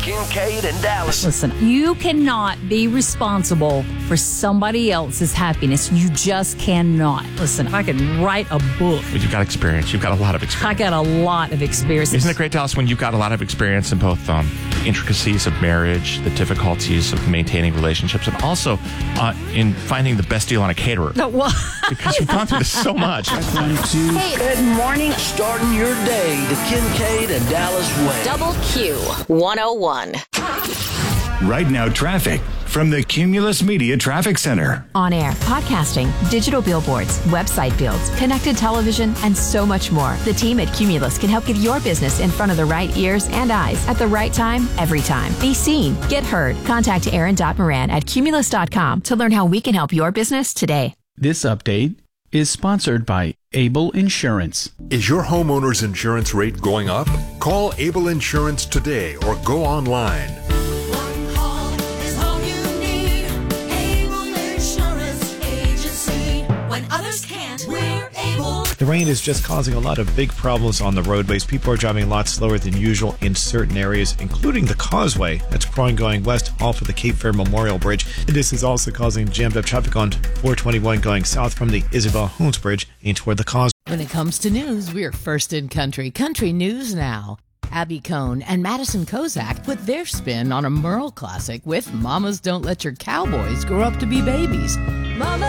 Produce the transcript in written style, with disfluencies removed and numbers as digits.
Kincaid and Dallas. Listen, you cannot be responsible for somebody else's happiness. You just cannot. Listen, I could write a book. But you've got experience. You've got a lot of experience. I got a lot of experience. Isn't it great, Dallas, when you've got a lot of experience in both the intricacies of marriage, the difficulties of maintaining relationships, and also in finding the best deal on a caterer? Well, Because you've gone through this so much. Hey, good morning. Starting your day the Kincaid and Dallas way. Double Q 101. Right now, traffic from the Cumulus Media Traffic Center. On air, podcasting, digital billboards, website builds, connected television, and so much more. The team at Cumulus can help get your business in front of the right ears and eyes at the right time, every time. Be seen, get heard. Contact Aaron.Moran at Cumulus.com to learn how we can help your business today. This update is sponsored by Able Insurance. Is your homeowner's insurance rate going up? Call Able Insurance today or go online. One call is all you need. Able Insurance Agency. When others can't, we're able. The rain is just causing a lot of big problems on the roadways. People are driving a lot slower than usual in certain areas, including the causeway. That's prone going west off of the Cape Fear Memorial Bridge. And this is also causing jammed up traffic on 421 going south from the Isabel Holmes Bridge in toward the causeway. When it comes to news, we're first in country. Country News Now. Abby Cohn and Madison Kozak put their spin on a Merle classic with Mamas Don't Let Your Cowboys Grow Up to Be Babies. Mama